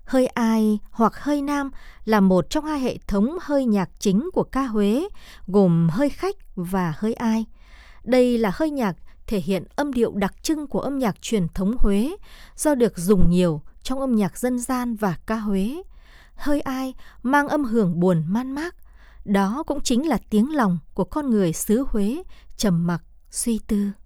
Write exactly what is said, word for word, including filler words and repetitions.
Hơi ai hoặc hơi nam là một trong hai hệ thống hơi nhạc chính của ca Huế, gồm hơi khách và hơi ai. Đây là hơi nhạc thể hiện âm điệu đặc trưng của âm nhạc truyền thống Huế, do được dùng nhiều trong âm nhạc dân gian và ca Huế. Hơi ai mang âm hưởng buồn man mác, đó cũng chính là tiếng lòng của con người xứ Huế trầm mặc, suy tư.